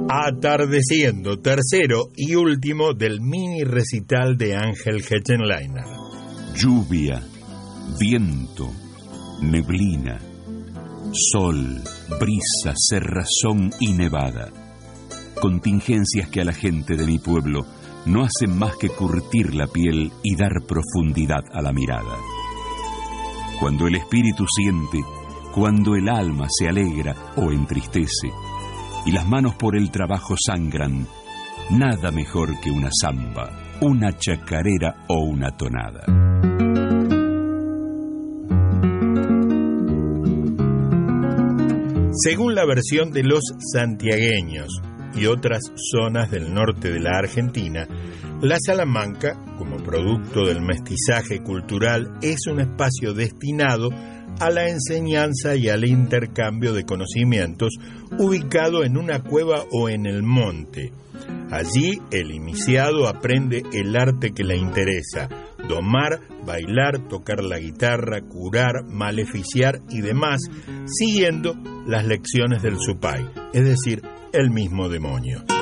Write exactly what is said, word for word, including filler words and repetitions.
Atardeciendo, tercero y último del mini recital de Ángel Hettenleiner. Lluvia, viento, neblina, sol, brisa, cerrazón y nevada. Contingencias que a la gente de mi pueblo no hacen más que curtir la piel y dar profundidad a la mirada. Cuando el espíritu siente, cuando el alma se alegra o entristece, y las manos por el trabajo sangran, nada mejor que una samba, una chacarera o una tonada. Según la versión de los santiagueños y otras zonas del norte de la Argentina, la Salamanca, como producto del mestizaje cultural, es un espacio destinado a la enseñanza y al intercambio de conocimientos, ubicado en una cueva o en el monte. Allí el iniciado aprende el arte que le interesa: domar, bailar, tocar la guitarra, curar, maleficiar y demás, siguiendo las lecciones del supay, es decir, el mismo demonio.